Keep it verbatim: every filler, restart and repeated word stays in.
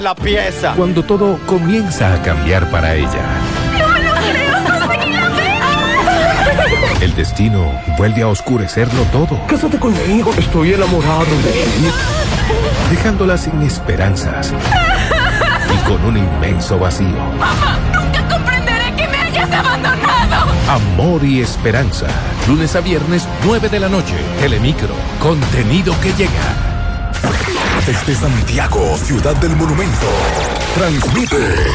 La pieza. Cuando todo comienza a cambiar para ella. ¡No lo creo! ¡Conseguí la beca! El destino vuelve a oscurecerlo todo. Cásate conmigo, estoy enamorado de él. Dejándola sin esperanzas. Y con un inmenso vacío. ¡Mamá! ¡Nunca comprenderé que me hayas abandonado! Amor y esperanza. Lunes a viernes, nueve de la noche. Telemicro. Contenido que llega. Desde Santiago, ciudad del monumento, transmite